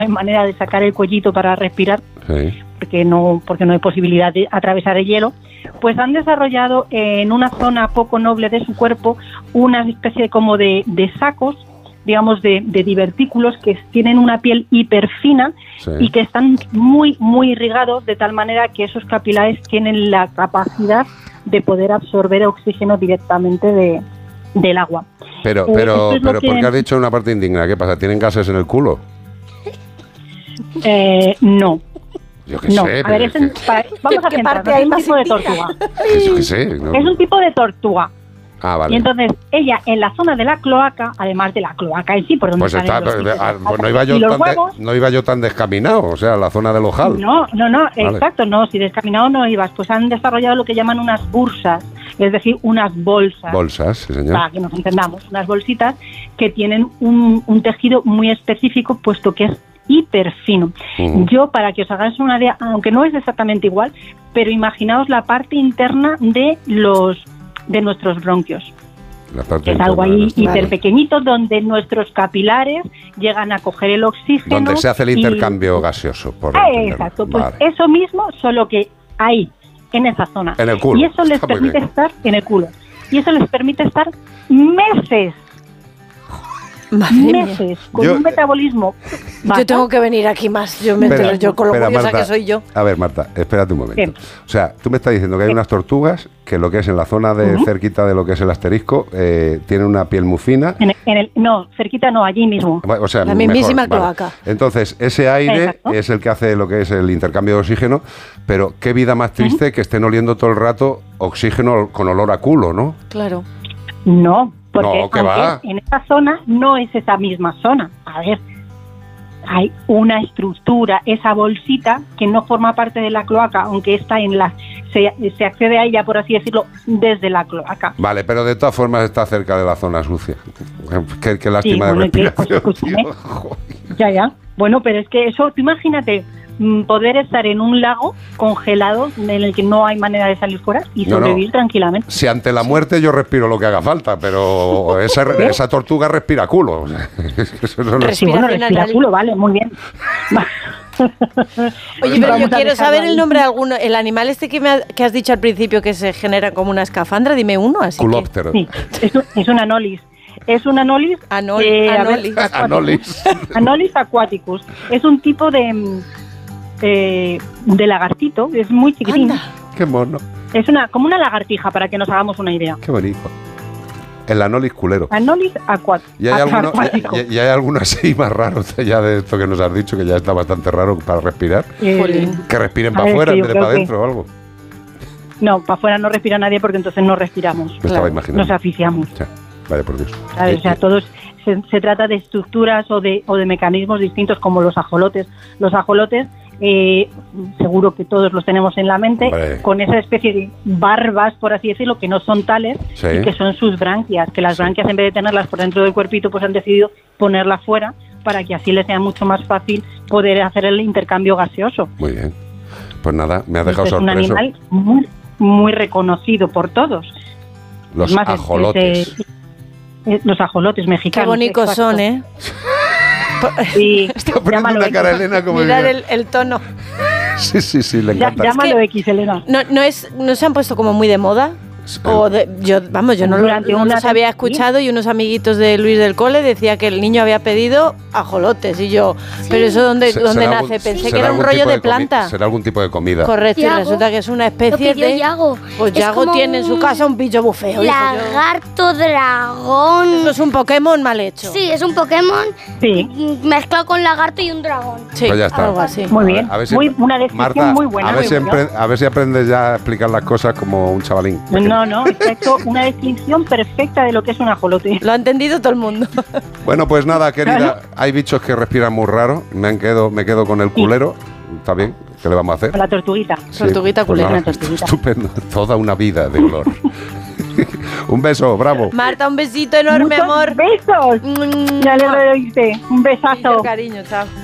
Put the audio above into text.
hay manera de sacar el cuellito para respirar, porque no hay posibilidad de atravesar el hielo, pues han desarrollado en una zona poco noble de su cuerpo una especie como de sacos, digamos, de divertículos que tienen una piel hiperfina y que están muy, muy irrigados, de tal manera que esos capilares tienen la capacidad de poder absorber oxígeno directamente del agua. Pero ¿por qué has dicho una parte indigna? ¿Qué pasa? ¿Tienen gases en el culo? No. Yo qué sé. A ver, vamos a centrarnos. Es un tipo de tortuga. Yo qué sé. No. Es un tipo de tortuga. Ah, vale. Y entonces ella en la zona de la cloaca, además de la cloaca en sí, por donde no iba yo tan descaminado, o sea, la zona del ojal. No, vale. Exacto, no, si descaminado no ibas, pues han desarrollado lo que llaman unas bursas, es decir, unas bolsas. Bolsas, sí, señor. Para que nos entendamos, unas bolsitas que tienen un tejido muy específico, puesto que es hiperfino. Yo, para que os hagáis una idea, aunque no es exactamente igual, pero imaginaos la parte interna de nuestros bronquios. Es algo ahí hiper pequeñito donde nuestros capilares llegan a coger el oxígeno. Donde se hace el intercambio gaseoso. Exacto, pues eso mismo, solo que ahí, en esa zona. En el culo. Y eso les permite estar en el culo. Y eso les permite estar meses. Meses, con un metabolismo. Yo tengo que venir aquí más, yo con lo curiosa que soy yo. A ver, Marta, espérate un momento. O sea, tú me estás diciendo que hay unas tortugas que lo que es en la zona de cerquita de lo que es el asterisco, tienen una piel muy fina. No, cerquita no, allí mismo. O sea, la mismísima cloaca. Vale. Entonces, ese aire es el que hace lo que es el intercambio de oxígeno, pero qué vida más triste que estén oliendo todo el rato oxígeno con olor a culo, ¿no? Claro. No. Porque en esa zona no es esa misma zona. A ver, hay una estructura, esa bolsita que no forma parte de la cloaca, aunque está se accede a ella, por así decirlo, desde la cloaca. Vale, pero de todas formas está cerca de la zona sucia. Qué lástima de respiración. Ya. Bueno, pero es que eso, tú imagínate poder estar en un lago congelado en el que no hay manera de salir fuera y sobrevivir tranquilamente. Si ante la muerte yo respiro lo que haga falta, pero esa tortuga respira culo. Respira culo, vale, muy bien. Oye, pero yo quiero saber el nombre de alguno. El animal este que has dicho al principio que se genera como una escafandra, dime uno. Culóptero. Sí, es un anolis. Es un anolis. Anolis aquaticus. Es un tipo de lagartito, es muy chiquitín. Anda. Qué mono. Es como una lagartija, para que nos hagamos una idea. Qué bonito. El anolis culero. Anolis aquaticus. Y hay alguno así más raro ya de esto que nos has dicho, que ya está bastante raro para respirar. Que respiren para afuera en vez de para adentro o algo. No, para afuera no respira nadie porque entonces no respiramos. Me estaba imaginando. Nos asfixiamos. Ya. Vaya por Dios. O sea, todos se trata de estructuras o de mecanismos distintos como los ajolotes. Los ajolotes, seguro que todos los tenemos en la mente, con esa especie de barbas, por así decirlo, que no son tales, y que son sus branquias, que las branquias, en vez de tenerlas por dentro del cuerpito, pues han decidido ponerlas fuera para que así les sea mucho más fácil poder hacer el intercambio gaseoso. Muy bien. Pues nada, me has dejado sorpreso. Es un animal muy, muy reconocido por todos. Los ajolotes. Los ajolotes mexicanos. Qué bonitos son, ¿eh? Sí, está poniendo una cara Elena como... Mirad el tono. Sí, le encanta. Llámalo X, Elena. ¿No se han puesto como muy de moda? Yo no los había escuchado y unos amiguitos de Luis del cole decía que el niño había pedido ajolotes y yo, pero eso ¿dónde nace? Pensé que era un rollo de planta. Será algún tipo de comida. Correcto, y resulta que es una especie de... Yago. Pues Yago tiene en su casa un bicho muy feo. Lagarto dragón. Eso es un Pokémon mal hecho. Sí, es un Pokémon mezclado con lagarto y un dragón. Sí, pues ya está. Algo así. Muy bien, una descripción Marta, muy buena. A ver si aprendes ya a explicar las cosas como un chavalín. No, está hecho una descripción perfecta de lo que es un ajolote. Lo ha entendido todo el mundo. Bueno, pues nada, querida, hay bichos que respiran muy raro, me quedo con el culero, está bien, ¿qué le vamos a hacer? Con la tortuguita. Sí, tortuguita pues culera. Estupendo, toda una vida de olor. Un beso, bravo. Marta, un besito enorme, ¡Muchos amor. besos! Ya le oíste. Un besazo. Cariño, chao.